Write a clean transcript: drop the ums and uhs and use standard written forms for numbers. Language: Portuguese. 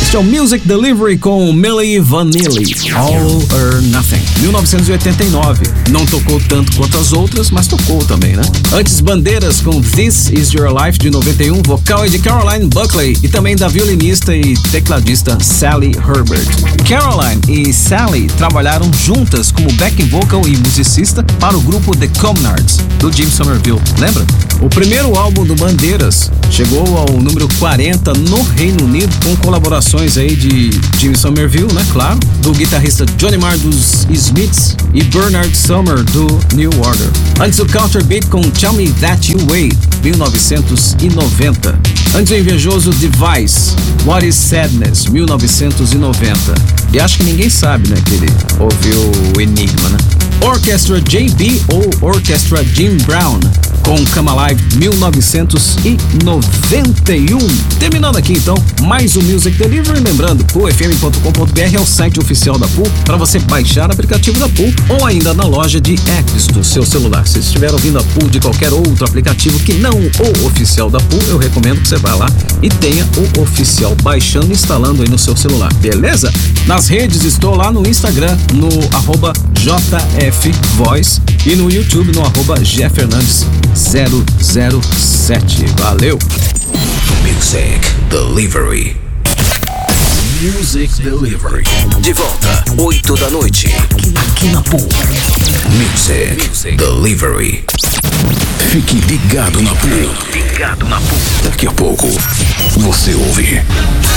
Este é o Music Delivery com Milli Vanilli, All or Nothing, 1989. Não tocou tanto quanto as outras, mas tocou também, né? Antes, Bandeiras com This Is Your Life, de 91, vocal é de Caroline Buckley e também da violinista e tecladista Sally Herbert. Caroline e Sally trabalharam juntas como backing vocal e musicista para o grupo The Communards, do Jim Somerville, lembra? O primeiro álbum do Bandeiras chegou ao número 40 no Reino Unido, com colaborações aí de Jim Somerville, né, claro, do guitarrista Johnny Marr dos Smiths e Bernard Sumner do New Order. Antes o Counter Beat com Tell Me That You Wait, 1990. Antes o invejoso Device, What Is Sadness, 1990. E acho que ninguém sabe, né, que ele ouviu o Enigma, né? Orchestra JB ou Orchestra Jim Brown com Come Alive, 1991. Terminando aqui então mais um Music Delivery, lembrando, poolfm.com.br é o site oficial da Pool para você baixar o aplicativo da Pool ou ainda na loja de apps do seu celular. Se estiver ouvindo a Pool de qualquer outro aplicativo que não o oficial da Pool, eu recomendo que você vá lá e tenha o oficial baixando e instalando aí no seu celular, beleza? Nas redes estou lá no Instagram, no @JFVoice e no YouTube no @GFernandes007. Valeu! Music Delivery. Music Delivery. De volta, 8 da noite. Aqui na Pool. Music Delivery. Fique ligado na Pool. Daqui a pouco, você ouve